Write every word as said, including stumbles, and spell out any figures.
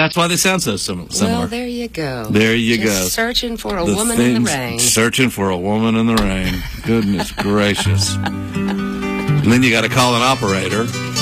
That's why they sound so sim- similar. Well, there you go. There you Just go. Searching for a The woman in things- the rain. Searching for a woman in the rain. Goodness gracious. And then you got to call an operator.